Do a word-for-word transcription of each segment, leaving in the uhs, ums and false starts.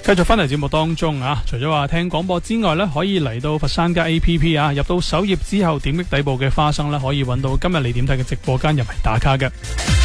繼續翻嚟節目當中啊，除咗話聽廣播之外呢，可以嚟到佛山街 A P P 啊，入到首頁之後點擊底部嘅花生呢，可以揾到今日你點睇嘅直播間入嚟打卡嘅。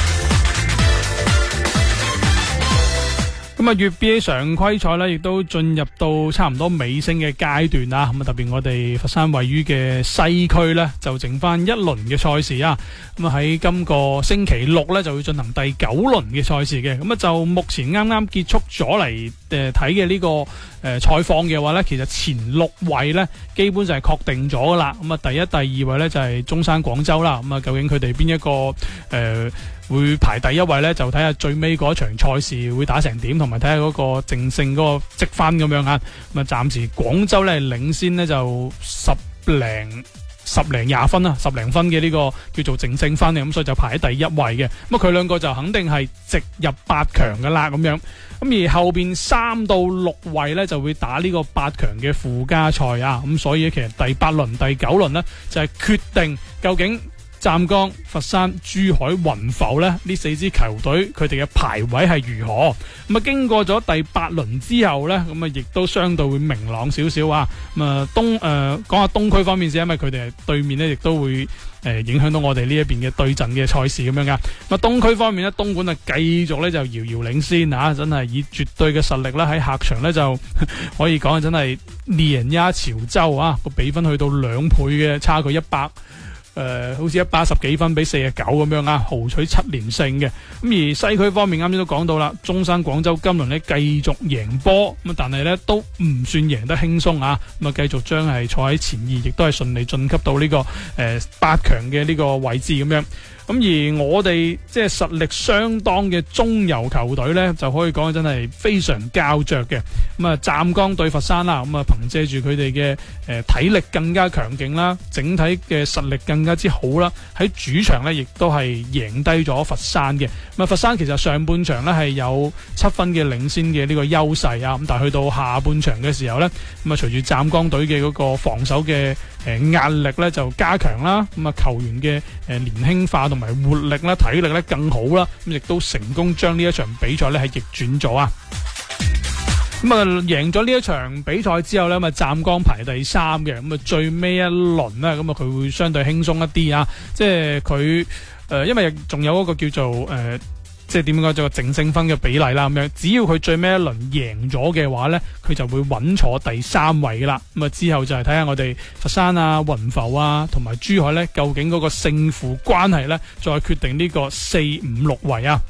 咁啊，粵 B A 常規賽呢亦都進入到差唔多尾聲嘅階段啦。咁啊，特別我哋佛山位於嘅西區呢，就剩翻一輪嘅賽事啊。咁啊，喺今個星期六呢，就會進行第九輪嘅賽事嘅。咁啊，就目前啱啱結束咗嚟誒睇嘅呢個誒賽況嘅話呢，其實前六位呢基本就係確定咗噶啦。咁啊，第一、第二位呢就係中山廣州啦。咁啊，究竟佢哋邊一個誒？呃會排第一位呢，就睇下最尾嗰場賽事會打成點，同埋睇下嗰個淨勝嗰個積分咁樣啊。咁啊，暫時廣州呢領先呢就十零十零廿分啦，十零分嘅呢個叫做淨勝分嘅，咁所以就排喺第一位嘅。咁啊，佢兩個就肯定係直入八強噶啦咁樣。咁而後邊三到六位呢，就會打呢個八強嘅附加賽啊。咁所以其實第八輪、第九輪呢，就係決定究竟湛江、佛山、珠海、雲浮咧呢四支球隊佢哋嘅排位係如何？咁啊，經過咗第八輪之後呢，咁啊亦都相對會明朗少少啊。咁啊東誒講下東區方面先，因為佢哋係對面呢，亦都會誒、呃、影響到我哋呢一邊嘅對陣嘅賽事咁樣噶。咁啊東區方面呢，東莞啊繼續呢就遙遙領先啊，真係以絕對嘅實力啦，喺客場呢，就可以講真係碾壓潮州啊，個比分去到兩倍嘅差距一百。誒、呃，好似一百十幾分比四十九咁樣啊，豪取七連勝嘅。咁而西區方面，啱先都講到啦，中山廣州今輪呢繼續贏波，咁但係呢都唔算贏得輕鬆啊。咁啊，繼續將係坐喺前二，亦都係順利晉級到呢、這個誒、呃、八強嘅呢個位置咁樣。咁而我哋即係實力相當嘅中游球隊呢，就可以講真係非常膠着嘅。咁啊，湛江對佛山啦，咁啊憑借住佢哋嘅誒體力更加強勁啦，整體嘅實力更加之好啦，喺主場呢亦都係贏低咗佛山嘅。咁啊，佛山其實上半場呢係有七分嘅領先嘅呢個優勢啊，咁但係去到下半場嘅時候呢，咁啊隨住湛江隊嘅嗰個防守嘅誒壓力呢就加強啦，咁啊球員嘅誒年輕化同埋活力啦、體力咧更好啦，咁亦都成功將呢一場比賽咧係逆轉咗啊！咁啊贏咗呢一場比賽之後咧，咁啊湛江排第三嘅，咁啊最尾一輪咧，咁啊佢會相對輕鬆一啲啊！即係佢誒，因為仲有一個叫做誒。呃即係點講，就個淨勝分嘅比例啦，咁樣只要佢最尾一輪贏咗嘅話呢，佢就會穩坐第三位噶啦。咁啊之後就係睇下我哋佛山啊、雲浮啊同埋珠海呢，究竟嗰個勝負關係呢，再決定呢個四五六位啊。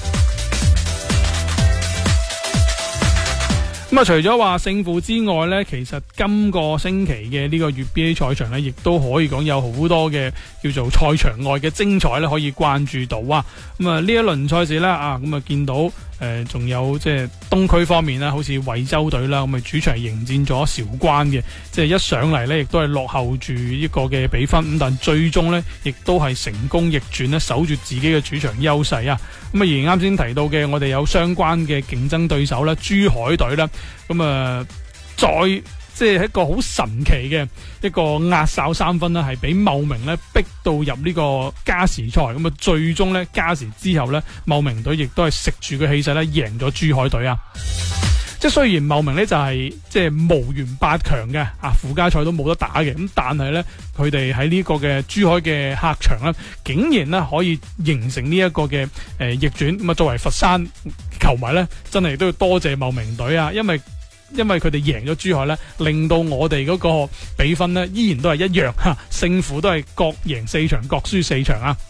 咁啊，除咗話勝負之外呢，其實今個星期嘅呢個粵 B A 賽場呢，亦都可以講有好多嘅叫做賽場外嘅精彩咧，可以關注到啊。咁啊，呢一輪賽事呢，啊，咁啊見到誒，仲、呃、有即係東區方面啦，好似惠州隊啦，咁啊主場迎戰咗韶關嘅，即係一上嚟呢，亦都係落後住一個嘅比分，咁但最終呢，亦都係成功逆轉呢，守住自己嘅主場優勢啊。咁啊，而啱先提到嘅，我哋有相關嘅競爭對手啦，珠海隊啦。咁啊，再即係一個好神奇嘅一個壓哨三分啦，係俾茂名咧逼到入呢個加時賽，咁啊最終咧加時之後咧，茂名隊亦都係食住個氣勢咧贏咗珠海隊啊！即係雖然茂名咧就係、是、即係無緣八強嘅啊，附加賽都冇得打嘅，咁但係咧佢哋喺呢個嘅珠海嘅客場咧，竟然咧可以形成呢一個嘅誒、呃、逆轉。咁啊作為佛山球迷咧，真係都要多謝茂名隊啊，因為因為佢哋贏咗珠海咧，令到我哋嗰個比分咧依然都係一樣吓，勝負都係各贏四場，各輸四場啊！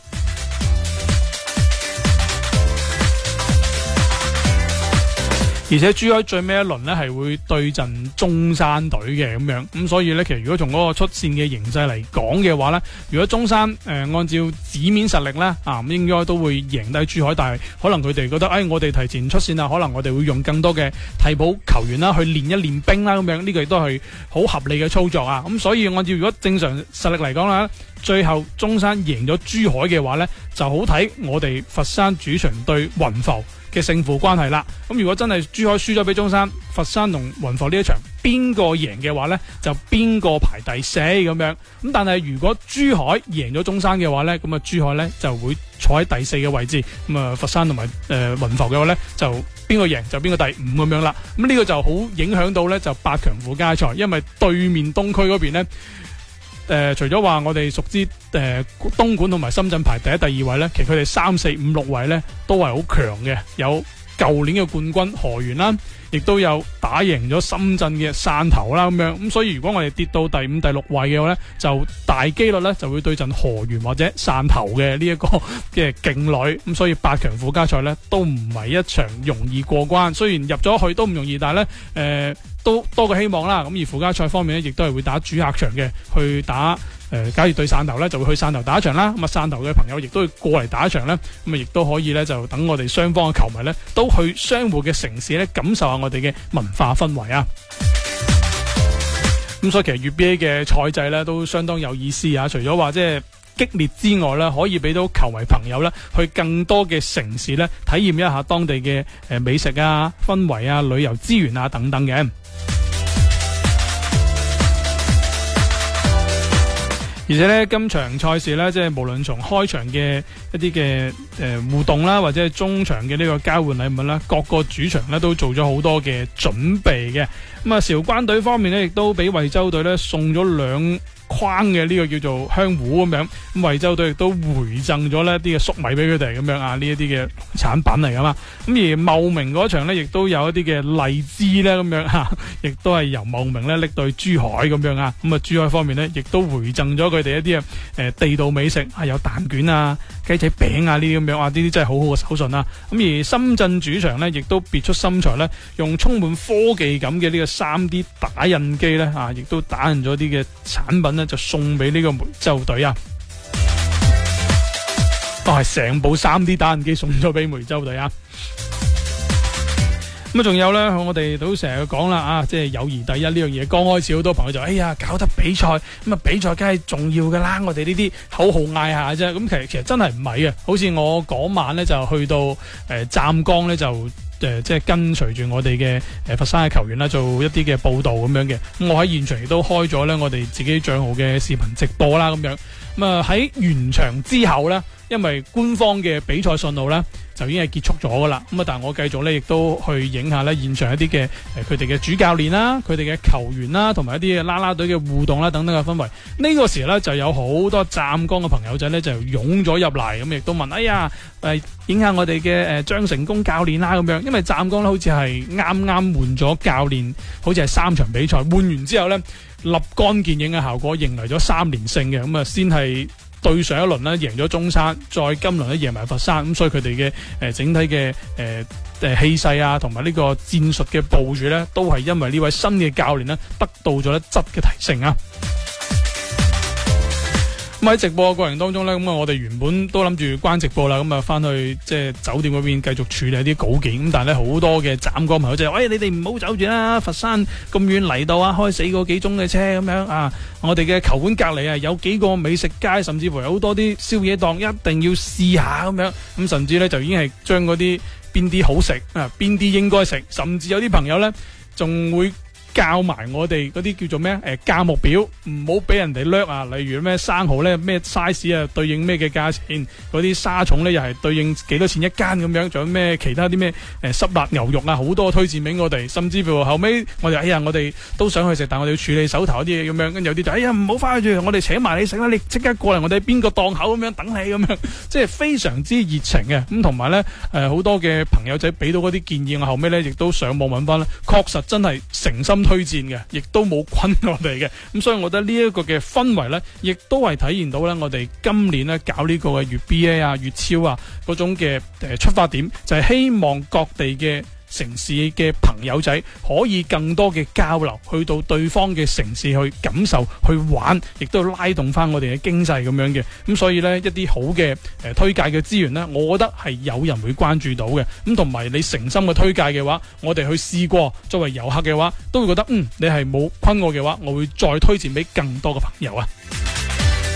而且珠海最尾一輪呢係會對陣中山隊嘅咁樣，咁所以呢，其實如果從嗰個出線嘅形勢嚟講嘅話呢，如果中山誒、呃、按照紙面實力呢，啊，應該都會贏低珠海，但係可能佢哋覺得，哎，我哋提前出線啦，可能我哋會用更多嘅替補球員啦去練一練兵啦，咁樣呢個亦都係好合理嘅操作啊！咁所以按照如果正常實力嚟講啦，最後中山贏咗珠海嘅話呢，就好睇我哋佛山主場對雲浮嘅勝負關係啦。咁如果真係珠海輸咗俾中山，佛山同雲浮呢一場邊個贏嘅話呢，就邊個排第四咁樣。咁但係如果珠海贏咗中山嘅話呢，咁啊珠海呢就會坐喺第四嘅位置。咁啊佛山同埋誒雲浮嘅話呢，就邊個贏就邊個第五咁樣啦。咁呢個就好影響到咧就八強附加賽，因為對面東區嗰邊咧。誒、呃，除咗話我哋熟知誒、呃、東莞同埋深圳排第一、第二位咧，其實佢哋三四五六位咧都係好強嘅，有舊年嘅冠軍河源啦，亦都有打贏咗深圳嘅汕頭啦咁樣。咁所以如果我哋跌到第五、第六位嘅話咧，就大機率咧就會對陣河源或者汕頭嘅呢一個嘅勁旅。咁所以八強附加賽咧都唔係一場容易過關，雖然入咗去都唔容易，但係咧誒。呃都多個希望啦，咁而附加賽方面咧，亦都係會打主客場嘅，去打誒、呃，假如對汕頭咧，就會去汕頭打一場啦。咁啊，汕頭嘅朋友亦都會過嚟打一場咧，咁啊，亦都可以咧，就等我哋雙方嘅球迷咧，都去相互嘅城市咧，感受下我哋嘅文化氛圍啊。咁所以其實粵 B A 嘅賽制咧，都相當有意思啊。除咗話即係激烈之外咧，可以俾到球迷朋友咧，去更多嘅城市咧，體驗一下當地嘅誒美食啊、氛圍啊、旅遊資源啊等等嘅。而且咧，今場賽事咧，即係無論從開場嘅一啲嘅誒互動啦，或者係中場嘅呢個交換禮物啦，各個主場咧都做咗好多嘅準備嘅。咁啊，韶關隊方面咧，亦都俾惠州隊咧送咗兩框嘅呢個叫做香芋咁樣，咁惠州隊亦都回贈咗呢啲嘅粟米俾佢哋咁樣啊，呢一啲嘅產品嚟噶嘛。咁而茂名嗰場呢，亦都有一啲嘅荔枝咧咁樣吓，亦都係由茂名咧拎對珠海咁樣啊。咁啊，珠海方面呢，亦都回贈咗佢哋一啲誒地道美食，係有蛋卷啊、雞仔餅啊呢啲咁樣啊，呢啲真係好好嘅手信啊。咁而深圳主場呢，亦都別出心裁呢，用充滿科技感嘅呢個 三 D 打印機呢，啊，亦都打印咗啲嘅產品呢，就送俾呢個梅州隊啊！都係成部 三 D 打印機送咗俾梅州隊啊！咁啊，仲有咧，我哋都成日講啦啊，即係友誼第一呢樣嘢。剛開始好多朋友就哎呀，搞得比賽咁啊，比賽梗係重要噶啦。我哋呢啲口號嗌下啫。咁其實其實真係唔係啊。好似我嗰晚咧就去到誒湛江咧就誒、呃、即係跟隨住我哋嘅誒佛山嘅球員啦，做一啲嘅報道咁樣嘅。咁我喺現場亦都開咗咧我哋自己賬號嘅視頻直播啦咁樣。咁啊喺完場之後咧，因為官方嘅比賽信號咧就已經係結束咗噶啦，咁啊但係我繼續咧亦都去影下咧現場一啲嘅誒佢哋嘅主教練啦、佢哋嘅球員啦，同埋一啲嘅啦啦隊嘅互動啦等等嘅氛圍。呢個時咧就有好多湛江嘅朋友仔咧就湧咗入嚟，咁亦都問：哎呀，誒影下我哋嘅誒張成功教練啦咁樣。因為湛江咧好似係啱啱換咗教練，好似係三場比賽換完之後咧立竿見影嘅效果，迎嚟咗三連勝嘅，咁啊先係。對上一輪咧贏咗中山，再今輪咧贏埋佛山，咁所以佢哋嘅誒整體嘅誒誒氣勢啊，同埋呢個戰術嘅部署咧，都係因為呢位新嘅教練咧得到咗一質嘅提升啊！咁喺直播嘅過程當中咧，咁啊我哋原本都諗住關直播啦，咁啊翻去即係酒店嗰邊繼續處理一啲稿件，咁但係咧好多嘅湛江朋友就係：喂，你哋唔好走住啦，佛山咁遠嚟到啊，開四個幾鐘嘅車咁樣啊，我哋嘅球館隔籬啊有幾個美食街，甚至乎有好多啲宵夜檔，一定要試下咁樣，咁甚至咧就已經係將嗰啲邊啲好食啊，邊啲應該食，甚至有啲朋友咧仲會教埋我哋嗰啲叫做咩誒價目表，唔好俾人哋掠啊！例如咩生蠔咧咩 size 啊，對應咩嘅價錢，嗰啲沙蟲咧又係對應幾多錢一間咁樣，仲有咩其他啲咩誒濕辣牛肉啊，好多推薦俾我哋。甚至乎後尾我哋哎呀，我哋都想去食，但我哋要處理手頭啲嘢咁樣，跟住有啲就哎呀唔好翻去住，我哋請埋你食啦，你即刻過嚟我哋邊個檔口咁樣等你咁樣，即係非常之熱情嘅。咁同埋咧誒好多嘅朋友仔俾到嗰啲建議，我後尾咧亦都上網揾翻咧，確實真係誠心推薦嘅，亦都冇昆我哋嘅，咁所以我覺得呢一個嘅氛圍呢，亦都係體現到呢，我哋今年呢搞呢個嘅粵 B A 啊、粵超啊嗰種嘅誒出發點，就係希望各地嘅城市嘅朋友仔可以更多嘅交流，去到對方嘅城市去感受、去玩，亦都拉動翻我哋嘅經濟咁樣嘅。咁所以呢，一啲好嘅誒推介嘅資源呢，我覺得係有人會關注到嘅。咁同埋你誠心嘅推介嘅話，我哋去試過，作為遊客嘅話，都會覺得嗯，你係冇昆我嘅話，我會再推薦俾更多嘅朋友啊。